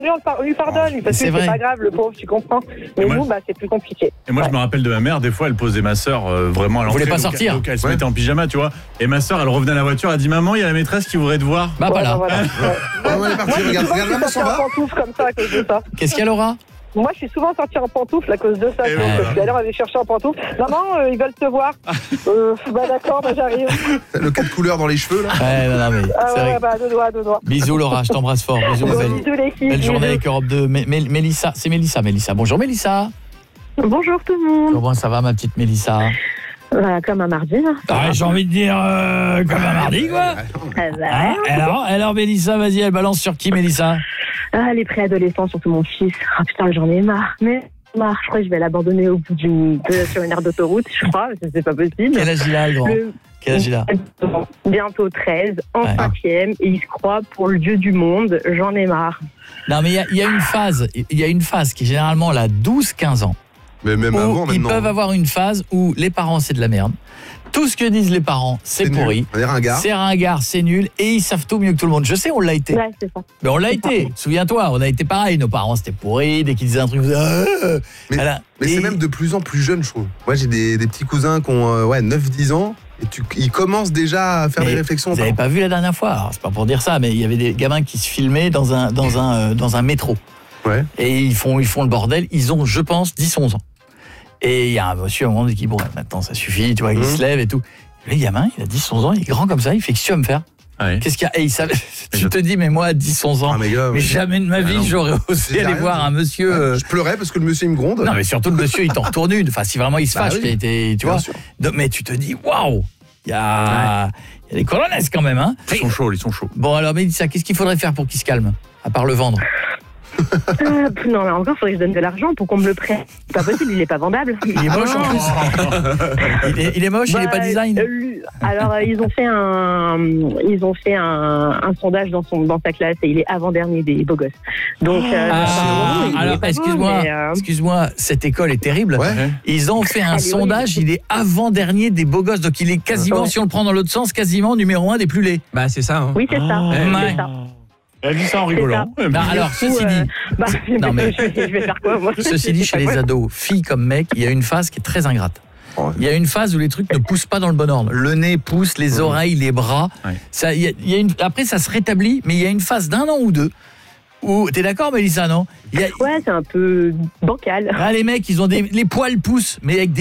on lui pardonne, parce que c'est pas grave, le pauvre, tu comprends. Mais nous, c'est plus compliqué. Et moi, je me rappelle de ma mère, des fois, elle posait ma sœur vraiment à l'entrée. Elle voulait pas sortir. Donc elle se mettait en pyjama, tu vois. Et ma sœur, elle revenait à la voiture, elle dit maman, il y a la maîtresse qui voudrait te voir. Bah voilà. Elle est partie, regarde comment ça va. En pantoufle comme ça à cause de ça. Qu'est-ce qu'elle aura? Moi, je suis souvent sortie en pantoufle à cause de ça. Je suis allée aller chercher en pantoufle. Maman, ils veulent te voir. D'accord, j'arrive. Le 4 couleurs dans les cheveux, là. Ouais, non, mais c'est vrai. Deux doigts. Bisous Laura, je t'embrasse fort. Bisous, Bisous l'équipe. belle journée avec Europe 2. Mélissa, c'est Mélissa. Bonjour Mélissa. Bonjour tout le monde. Comment ça va ma petite Mélissa? Comme un mardi. J'ai envie de dire comme un mardi quoi. Alors Mélissa, vas-y, elle balance sur qui Mélissa? Les préadolescents, surtout mon fils. Ah putain, j'en ai marre. Je crois que je vais l'abandonner au bout sur une aire d'autoroute, je crois, c'est pas possible. Quel âge il a le grand? Quel âge il a? Bientôt 13, en 5e, et il se croit pour le dieu du monde, j'en ai marre. Non mais il y a une phase qui est généralement là 12-15 ans. Mais même avant, ils peuvent avoir une phase où les parents c'est de la merde. Tout ce que disent les parents, c'est pourri. C'est ringard, c'est nul et ils savent tout mieux que tout le monde. Je sais, on l'a été. Ouais, c'est ça. Mais on l'a été. Souviens-toi, on a été pareil. Nos parents c'était pourri, dès qu'ils disaient un truc, mais c'est même de plus en plus jeune, je trouve. Moi, j'ai des petits cousins qui ont 9-10 ans. Et ils commencent déjà à faire des réflexions. Vous n'avez pas vu la dernière fois, alors, c'est pas pour dire ça, mais il y avait des gamins qui se filmaient dans un métro. Ouais. Et ils font le bordel. Ils ont, je pense, 10-11 ans. Et il y a un monsieur à un moment qui dit bon, maintenant ça suffit, tu vois, il se lève et tout. Le gamin, il a 10-11 ans, il est grand comme ça, il fait qu'est-ce que tu vas me faire? Qu'est-ce qu'il y a? Et il savait, tu te dis, mais moi à 10-11 ans, mais jamais de ma vie j'aurais osé aller voir un monsieur. Je pleurais parce que le monsieur il me gronde. Non, mais surtout le monsieur il t'en retourne une. Enfin, si vraiment il se fâche, tu vois. Mais tu te dis, waouh, il y a des colonesses quand même, hein. Ils sont chauds. Bon, alors, mais ça, qu'est-ce qu'il faudrait faire pour qu'il se calme? À part le vendre? Non, mais encore, il faudrait que je donne de l'argent pour qu'on me le prête. C'est pas possible, il est pas vendable. Il est moche en plus. Il est moche, il est pas design. Alors, ils ont fait un sondage dans sa classe et il est avant-dernier des beaux gosses. Donc, alors, excuse-moi, cette école est terrible. Ouais. Ils ont fait un sondage, il est avant-dernier des beaux gosses. Donc, il est quasiment, si on le prend dans l'autre sens, quasiment numéro 1 des plus laids. Bah, c'est ça. Hein. Oui, c'est ça. C'est ça. Elle dit ça en rigolant. Non, alors, ceci dit... je vais faire quoi, moi? Ceci dit, chez les ados, filles comme mecs, il y a une phase qui est très ingrate. Il y a une phase où les trucs ne poussent pas dans le bon ordre. Le nez pousse, les oreilles, les bras. Après, ça se rétablit, mais il y a une phase d'1 an ou 2 où... T'es d'accord, Mélissa, non? Ouais, c'est un peu bancal. Les mecs, ils ont les poils poussent, mais avec